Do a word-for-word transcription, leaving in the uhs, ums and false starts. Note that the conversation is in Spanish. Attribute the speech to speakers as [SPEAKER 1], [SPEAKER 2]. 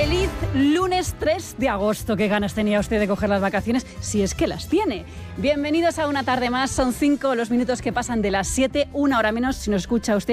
[SPEAKER 1] Feliz lunes tres de agosto. Qué ganas tenía usted de coger las vacaciones, si es que las tiene. Bienvenidos a una tarde más. Son cinco los minutos que pasan de las siete, una hora menos si nos escucha usted